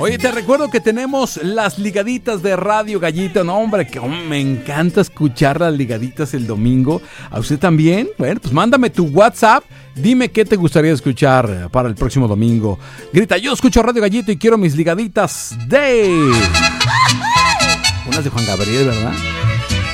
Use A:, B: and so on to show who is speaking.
A: Oye, te recuerdo que tenemos las ligaditas de Radio Gallito. No, hombre, que me encanta escuchar las ligaditas el domingo. ¿A usted también? Bueno, pues mándame tu WhatsApp. Dime qué te gustaría escuchar para el próximo domingo. Grita, yo escucho Radio Gallito y quiero mis ligaditas de... Unas de Juan Gabriel, ¿verdad?